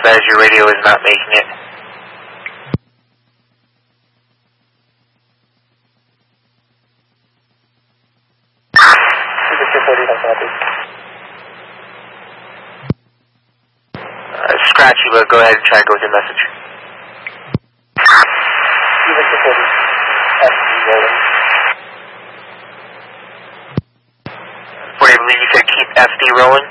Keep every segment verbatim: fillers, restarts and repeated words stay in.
as your radio is not making it. Uh, scratchy, but go ahead and try and go with your message. forty, I believe you said keep F D rolling.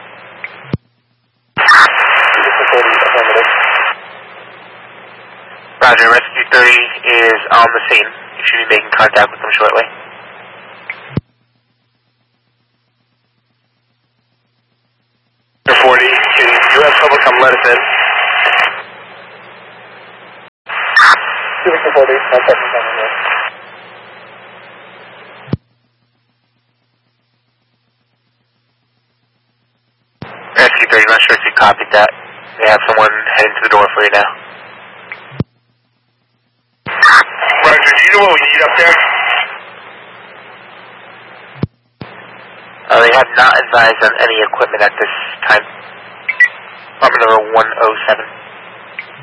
Roger, Rescue thirty is on the scene. You should be making contact with them shortly. forty, can you have someone come let us in? forty, Rescue thirty, not sure if you copied that. They have someone heading to the door for you now. Roger, do you know what we need up there? Uh, they have not advised on any equipment at this time. Department number one oh seven.